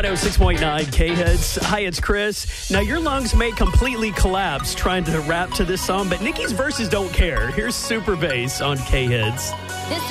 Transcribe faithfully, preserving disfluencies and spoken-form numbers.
one oh six point nine K-Hits. Hi, it's Chris. Now, your lungs may completely collapse trying to rap to this song, but Nicki's verses don't care. Here's Super Bass on K-Hits. This